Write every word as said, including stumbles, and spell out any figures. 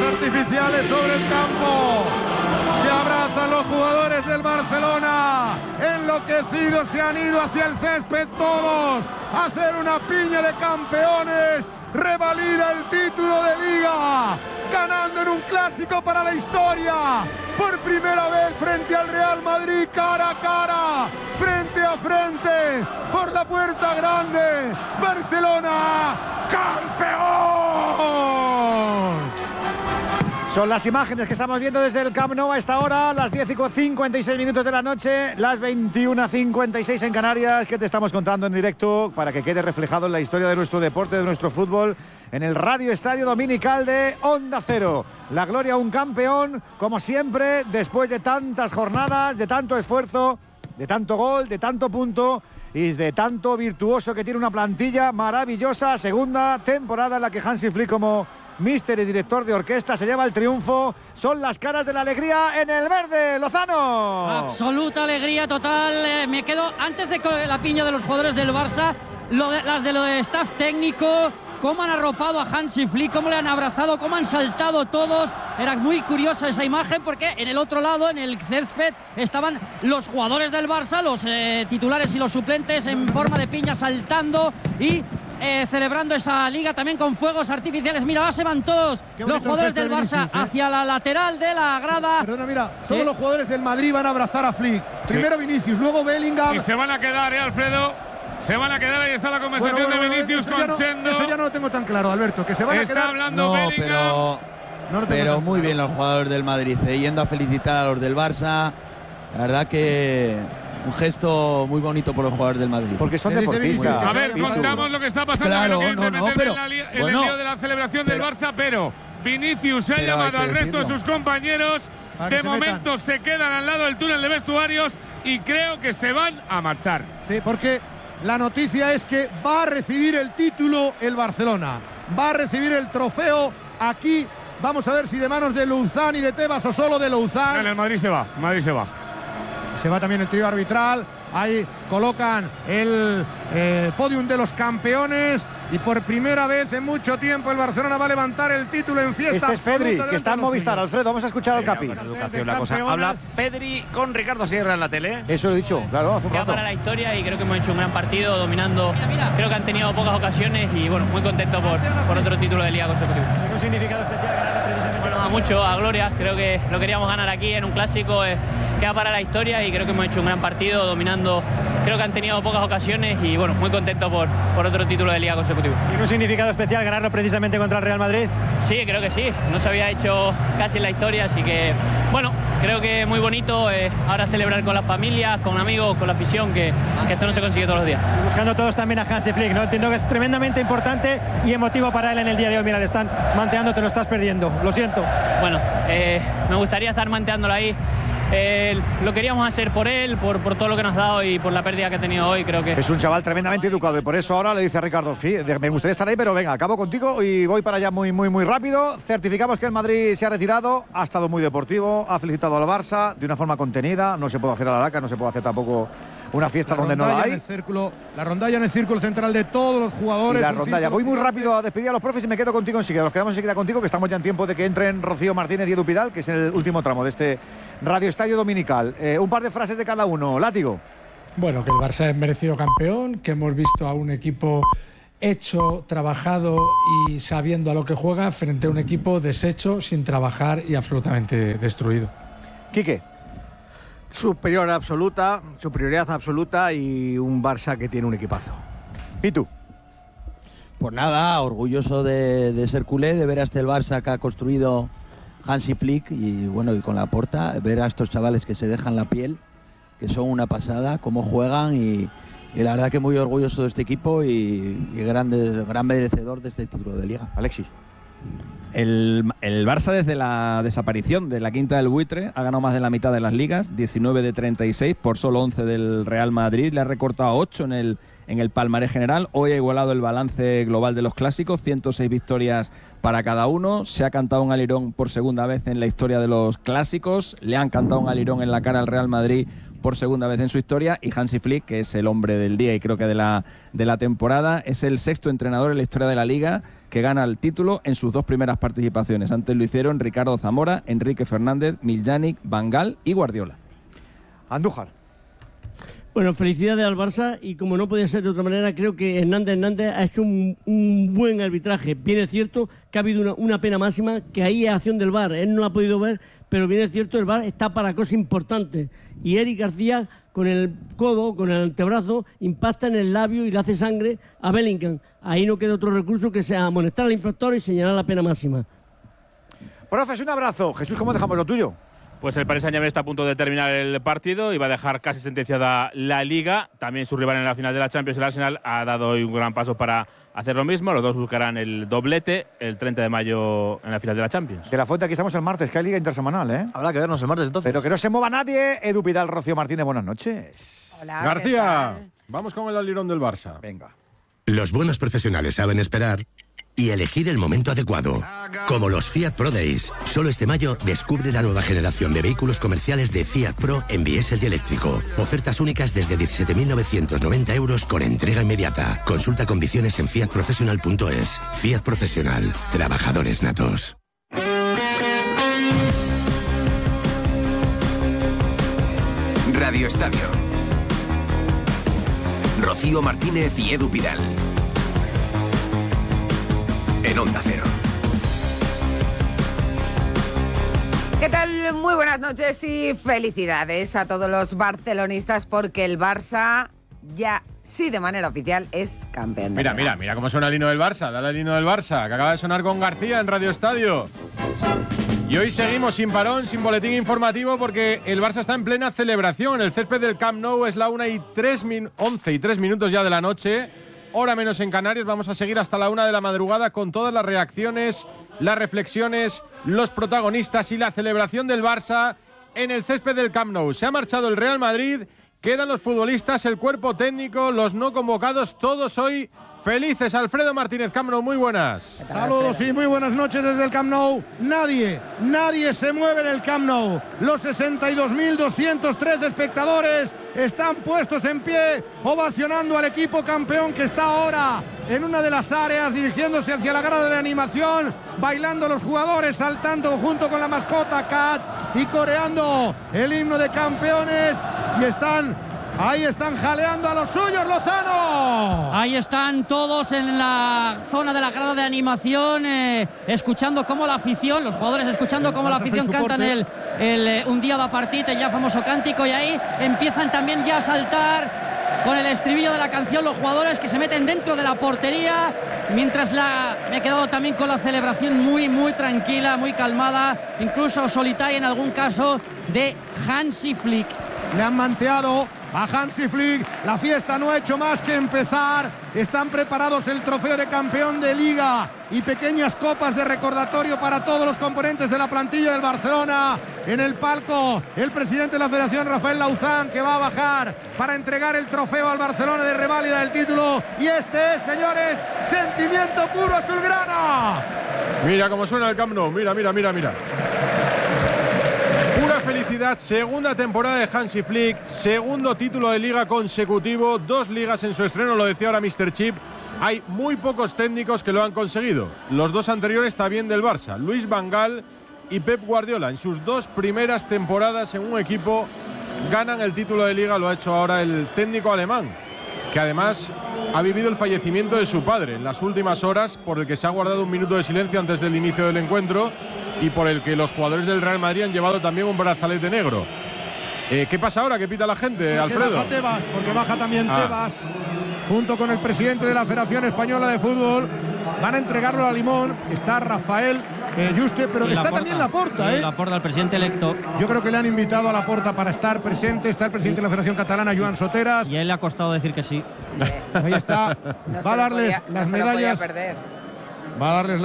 artificiales sobre el campo. Se abrazan los jugadores del Barcelona. Enloquecidos se han ido hacia el césped todos a hacer una piña de campeones. Revalida el título de Liga, ganando en un clásico para la historia. Por primera vez frente al Real Madrid, cara a cara, frente a frente, por la puerta grande. Barcelona, campeón. Son las imágenes que estamos viendo desde el Camp Nou a esta hora, las diez y cincuenta y seis minutos de la noche, las veintiuna cincuenta y seis en Canarias, que te estamos contando en directo para que quede reflejado en la historia de nuestro deporte, de nuestro fútbol, en el Radio Estadio Dominical de Onda Cero. La gloria a un campeón, como siempre, después de tantas jornadas, de tanto esfuerzo, de tanto gol, de tanto punto y de tanto virtuoso que tiene una plantilla maravillosa. Segunda temporada en la que Hansi Flick, como míster y director de orquesta, se lleva el triunfo. Son las caras de la alegría en el verde, Lozano. Absoluta alegría total. Eh, me quedo antes de la piña de los jugadores del Barça, lo de, las de lo de staff técnico, cómo han arropado a Hansi Flick, cómo le han abrazado, cómo han saltado todos. Era muy curiosa esa imagen porque en el otro lado, en el césped, estaban los jugadores del Barça, los eh, titulares y los suplentes en forma de piña saltando y Eh, celebrando esa liga también con fuegos artificiales. Mira, ahora se van todos los jugadores del Barça Vinicius, ¿eh? hacia la lateral de la grada. Perdona, mira, todos ¿Sí? los jugadores del Madrid van a abrazar a Flick. Primero sí. Vinicius, luego Bellingham. Y se van a quedar, ¿eh, Alfredo? Se van a quedar, ahí está la conversación bueno, bueno, de Vinicius con no, Chendo. Eso ya no lo tengo tan claro, Alberto, que se van está a quedar. hablando no, Bellingham. Pero, no pero muy claro. bien los jugadores del Madrid, eh, yendo a felicitar a los del Barça. La verdad que un gesto muy bonito por los jugadores del Madrid. Porque son deportistas. A ver, contamos lo que está pasando. Claro, que no, no, pero, en, la, en bueno, el lío de la celebración pero, del Barça, pero Vinicius se ha llamado al resto de sus compañeros. De momento metan. se quedan al lado del túnel de vestuarios y creo que se van a marchar. Sí, porque la noticia es que va a recibir el título el Barcelona. Va a recibir el trofeo aquí. Vamos a ver si de manos de Louzán y de Tebas o solo de Louzán. En el Madrid se va, Madrid se va. Se va también el trío arbitral. Ahí colocan el eh, podium de los campeones. Y por primera vez en mucho tiempo el Barcelona va a levantar el título en fiesta. Este es Pedri, que está en Movistar. Alfredo, vamos a escuchar al Capi. Educación, la cosa. Habla Pedri con Ricardo Sierra en la tele. Eso lo he dicho, claro, hace un rato. Ya para la historia y creo que hemos hecho un gran partido dominando. Mira, mira. Creo que han tenido pocas ocasiones y bueno, muy contento por, por otro título de liga consecutivo. ¿Tiene un significado especial ganar precisamente? Bueno, a mucho, a gloria. Creo que lo queríamos ganar aquí en un clásico. Eh, queda para la historia y creo que hemos hecho un gran partido dominando. Creo que han tenido pocas ocasiones y bueno, muy contento por, por otro título de liga consecutivo. ¿Tiene un significado especial ganarlo precisamente contra el Real Madrid? Sí, creo que sí. No se había hecho casi en la historia, así que bueno, creo que muy bonito eh, ahora celebrar con las familias, con amigos, con la afición, que, que esto no se consigue todos los días. Y buscando todos también a Hansi Flick, ¿no? Entiendo que es tremendamente importante y emotivo para él en el día de hoy. Mira, le están manteando, te lo estás perdiendo. Lo siento. Bueno, eh, me gustaría estar manteándolo ahí. Eh, lo queríamos hacer por él, por, por todo lo que nos ha dado y por la pérdida que ha tenido hoy, creo que... Es un chaval tremendamente educado y por eso ahora le dice a Ricardo, me gustaría estar ahí, pero venga, acabo contigo y voy para allá muy, muy, muy rápido. Certificamos que el Madrid se ha retirado, ha estado muy deportivo, ha felicitado al Barça de una forma contenida, no se puede hacer a la laca, no se puede hacer tampoco una fiesta donde no la hay. En el círculo, la rondalla en el círculo central de todos los jugadores. Y la rondalla. Voy muy rápido a despedir a los profes y me quedo contigo enseguida. Nos quedamos enseguida contigo, que estamos ya en tiempo de que entren Rocío Martínez y Edu Pidal, que es el último tramo de este Radio Estadio Dominical. Eh, un par de frases de cada uno. Látigo. Bueno, que el Barça es merecido campeón, que hemos visto a un equipo hecho, trabajado y sabiendo a lo que juega frente a un equipo deshecho, sin trabajar y absolutamente destruido. Quique. Superioridad absoluta, superioridad absoluta y un Barça que tiene un equipazo. ¿Y tú? Pues nada, orgulloso de, de ser culé, de ver a este el Barça que ha construido Hansi Flick y bueno, y con Laporta, ver a estos chavales que se dejan la piel, que son una pasada, cómo juegan y, y la verdad que muy orgulloso de este equipo y, y grande, gran merecedor de este título de Liga. Alexis. El, el Barça desde la desaparición de la quinta del buitre ha ganado más de la mitad de las ligas, diecinueve de treinta y seis por solo once del Real Madrid, le ha recortado ocho en el, en el palmarés general, hoy ha igualado el balance global de los clásicos, ciento seis victorias para cada uno, se ha cantado un alirón por segunda vez en la historia de los clásicos, le han cantado un alirón en la cara al Real Madrid por segunda vez en su historia, y Hansi Flick, que es el hombre del día y creo que de la, de la temporada, es el sexto entrenador en la historia de la Liga que gana el título en sus dos primeras participaciones. Antes lo hicieron Ricardo Zamora, Enrique Fernández, Miljanic, Van Gaal y Guardiola. Andújar. Bueno, felicidades al Barça y como no podía ser de otra manera, creo que Hernández Hernández ha hecho un, un buen arbitraje. Bien es cierto que ha habido una, una pena máxima, que ahí es acción del V A R, él no la ha podido ver, pero bien es cierto, el V A R está para cosas importantes. Y Eric García, con el codo, con el antebrazo, impacta en el labio y le hace sangre a Bellingham. Ahí no queda otro recurso que sea amonestar al infractor y señalar la pena máxima. Profes, un abrazo. Jesús, ¿cómo dejamos lo tuyo? Pues el Paris Saint-Germain está a punto de terminar el partido y va a dejar casi sentenciada la Liga. También su rival en la final de la Champions, el Arsenal, ha dado hoy un gran paso para hacer lo mismo. Los dos buscarán el doblete el treinta de mayo en la final de la Champions. De la Fuente, aquí estamos el martes, que hay Liga Intersemanal, ¿eh? Habrá que vernos el martes entonces. Pero que no se mueva nadie. Edu Pidal, Rocío Martínez, buenas noches. Hola, García, vamos con el alirón del Barça. Venga. Los buenos profesionales saben esperar y elegir el momento adecuado. Como los Fiat Pro Days. Solo este mayo descubre la nueva generación de vehículos comerciales de Fiat Pro en diésel y eléctrico. Ofertas únicas desde diecisiete mil novecientos noventa euros con entrega inmediata. Consulta condiciones en fiat professional punto es. Fiat Profesional. Trabajadores natos. Radio Estadio. Rocío Martínez y Edu Pidal. En Onda Cero. ¿Qué tal? Muy buenas noches y felicidades a todos los barcelonistas porque el Barça ya, sí, de manera oficial, es campeón. Mira, mira, mira cómo suena el himno del Barça. Dale el himno del Barça, que acaba de sonar con García en Radio Estadio. Y hoy seguimos sin parón, sin boletín informativo, porque el Barça está en plena celebración. En el césped del Camp Nou es la una y tres min- once y tres minutos ya de la noche. Hora menos en Canarias, vamos a seguir hasta la una de la madrugada con todas las reacciones, las reflexiones, los protagonistas y la celebración del Barça en el césped del Camp Nou. Se ha marchado el Real Madrid, quedan los futbolistas, el cuerpo técnico, los no convocados, todos hoy felices. Alfredo Martínez, Camp Nou, muy buenas. Saludos y muy buenas noches desde el Camp Nou. Nadie, nadie se mueve en el Camp Nou. Los sesenta y dos mil doscientos tres espectadores están puestos en pie, ovacionando al equipo campeón que está ahora en una de las áreas, dirigiéndose hacia la grada de animación, bailando los jugadores, saltando junto con la mascota Cat y coreando el himno de campeones. Y están, ahí están jaleando a los suyos, Lozano. Ahí están todos en la zona de la grada de animación, eh, escuchando cómo la afición, los jugadores escuchando cómo la afición cantan el, el eh, Un día da partita, el ya famoso cántico, y ahí empiezan también ya a saltar con el estribillo de la canción los jugadores que se meten dentro de la portería, mientras la, me he quedado también con la celebración muy, muy tranquila, muy calmada, incluso solitaria en algún caso, de Hansi Flick. Le han manteado a Hansi Flick, la fiesta no ha hecho más que empezar, están preparados el trofeo de campeón de Liga y pequeñas copas de recordatorio para todos los componentes de la plantilla del Barcelona. En el palco, el presidente de la Federación, Rafael Lauzán, que va a bajar para entregar el trofeo al Barcelona de reválida del título. Y este es, señores, sentimiento puro azulgrana. Mira cómo suena el Camp Nou, mira, mira, mira, mira. Pura felicidad, segunda temporada de Hansi Flick, segundo título de Liga consecutivo, dos ligas en su estreno, lo decía ahora míster Chip. Hay muy pocos técnicos que lo han conseguido. Los dos anteriores también del Barça, Luis Van Gaal y Pep Guardiola. En sus dos primeras temporadas en un equipo ganan el título de Liga, lo ha hecho ahora el técnico alemán, que además ha vivido el fallecimiento de su padre en las últimas horas, por el que se ha guardado un minuto de silencio antes del inicio del encuentro y por el que los jugadores del Real Madrid han llevado también un brazalete negro. Eh, ¿Qué pasa ahora? ¿Qué pita la gente, porque Alfredo? Baja Tebas, porque baja también ah. Tebas, junto con el presidente de la Federación Española de Fútbol. Van a entregarlo a Limón. Está Rafael eh, Juste, pero y está Laporta. también Laporta, Sí, ¿eh? Laporta, el presidente electo. Yo creo que le han invitado a Laporta para estar presente. Está el presidente de la Federación Catalana, Joan Soteras. Y a él le ha costado decir que sí. Ahí está. No Va a darles podía, las no medallas. perder. Va a darles